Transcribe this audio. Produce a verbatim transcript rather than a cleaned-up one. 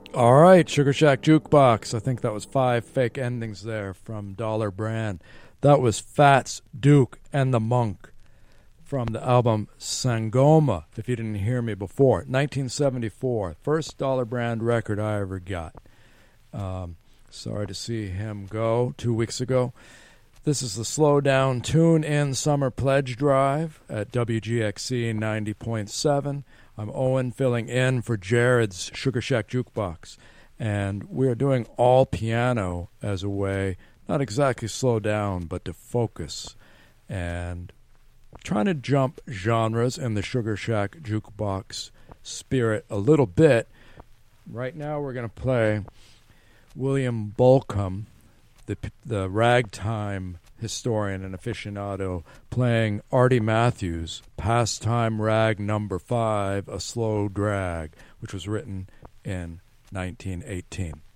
All right, Sugar Shack Jukebox. I think that was five fake endings there from Dollar Brand. That was Fats Duke and the Monk from the album Sangoma, if you didn't hear me before. nineteen seventy-four, first Dollar Brand record I ever got. Um, sorry to see him go two weeks ago. This is the Slow Down Tune In Summer Pledge Drive at W G X C ninety point seven. I'm Owen filling in for Jared's Sugar Shack Jukebox. And we're doing all piano as a way, not exactly slow down, but to focus. And trying to jump genres in the Sugar Shack Jukebox spirit a little bit. Right now we're going to play William Bolcom, the the ragtime historian and aficionado, playing Artie Matthews' Pastime Rag Number Five, A Slow Drag, which was written in nineteen eighteen.